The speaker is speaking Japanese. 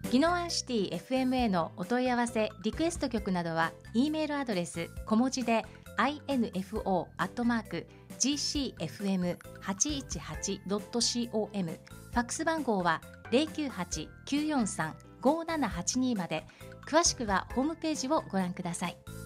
宜野湾シティ FM へのお問い合わせリクエスト曲などは E メールアドレス小文字で info@gcfm818.com、 ファックス番号は 098-943-5782 まで。詳しくはホームページをご覧ください。